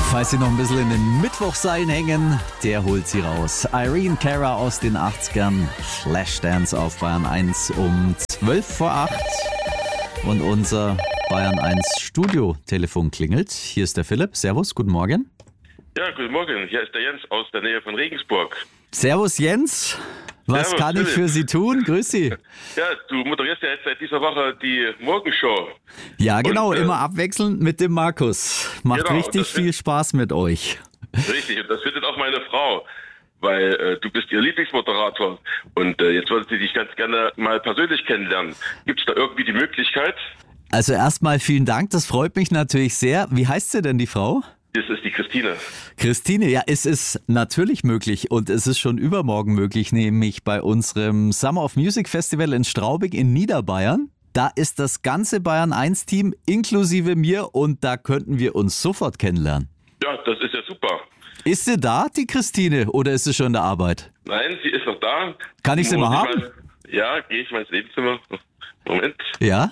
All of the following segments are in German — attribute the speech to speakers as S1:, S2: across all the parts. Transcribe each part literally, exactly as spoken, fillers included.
S1: Falls Sie noch ein bisschen in den Mittwochseilen hängen, der holt Sie raus. Irene Cara aus den achtzigern, Flashdance auf Bayern eins um zwölf vor acht. Und unser Bayern eins Studio-Telefon klingelt. Hier ist der Philipp. Servus, guten Morgen.
S2: Ja, guten Morgen. Hier ist der Jens aus der Nähe von Regensburg.
S1: Servus Jens. Was
S2: Servus,
S1: kann ich
S2: Philipp.
S1: für Sie tun? Grüß Sie.
S2: Ja, du moderierst ja jetzt seit dieser Woche die Morgenshow.
S1: Ja, genau,
S2: Und, äh,
S1: immer abwechselnd mit dem Markus. Macht
S2: Genau,
S1: richtig
S2: das
S1: viel
S2: wird-
S1: Spaß mit euch.
S2: Richtig, und das findet auch meine Frau, weil äh, du bist ihr Lieblingsmoderator. Und äh, jetzt wollte sie dich ganz gerne mal persönlich kennenlernen. Gibt es da irgendwie die Möglichkeit?
S1: Also erstmal vielen Dank, das freut mich natürlich sehr. Wie heißt sie denn, die Frau?
S2: Das ist die Christine.
S1: Christine, ja, es ist natürlich möglich und es ist schon übermorgen möglich, nämlich bei unserem Summer of Music Festival in Straubing in Niederbayern. Da ist das ganze Bayern eins Team inklusive mir und da könnten wir uns sofort kennenlernen.
S2: Ja, das ist ja super.
S1: Ist sie da, die Christine, oder ist sie schon in der Arbeit?
S2: Nein, sie ist noch da.
S1: Kann ich sie
S2: Muss
S1: mal haben?
S2: Mal, ja, gehe ich mal ins Nebenzimmer. Moment,
S1: Ja?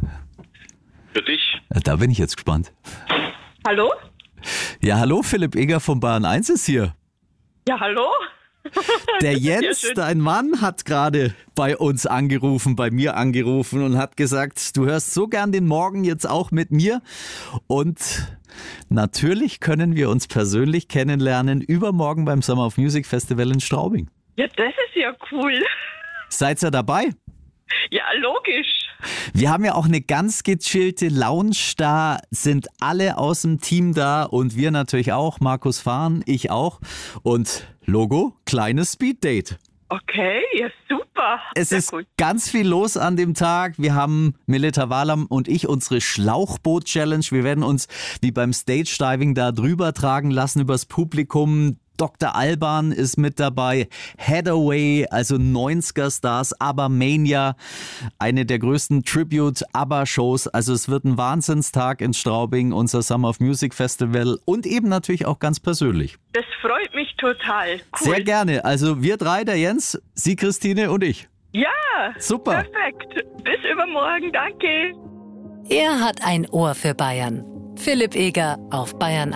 S2: für dich.
S1: Da bin ich jetzt gespannt.
S3: Hallo?
S1: Ja, hallo, Philipp Eger von Bayern eins ist hier.
S3: Ja, hallo?
S1: Der
S3: Sehr
S1: Jens,
S3: schön.
S1: dein Mann, hat gerade bei uns angerufen, bei mir angerufen und hat gesagt, du hörst so gern den Morgen jetzt auch mit mir. Und natürlich können wir uns persönlich kennenlernen übermorgen beim Summer of Music Festival in Straubing.
S3: Ja, das ist ja cool.
S1: Seid ihr dabei?
S3: Ja, logisch.
S1: Wir haben ja auch eine ganz gechillte Lounge, da sind alle aus dem Team da und wir natürlich auch, Markus Fahn, ich auch und Logo, kleines Speeddate.
S3: Okay, ja, super.
S1: Es
S3: Sehr
S1: ist
S3: gut.
S1: ganz viel los an dem Tag. Wir haben Melita Walam und ich unsere Schlauchboot-Challenge. Wir werden uns wie beim Stage-Diving da drüber tragen lassen übers Publikum. Doktor Alban ist mit dabei, Hathaway, also neunziger-Stars, ABBA-Mania, eine der größten Tribute-ABBA-Shows. Also es wird ein Wahnsinnstag in Straubing, unser Summer of Music Festival und eben natürlich auch ganz persönlich.
S3: Das freut mich total. Cool.
S1: Sehr gerne. Also wir drei, der Jens, Sie, Christine und ich.
S3: Ja,
S1: Super.
S3: perfekt. Bis übermorgen, danke.
S4: Er hat ein Ohr für Bayern. Philipp Eger auf Bayern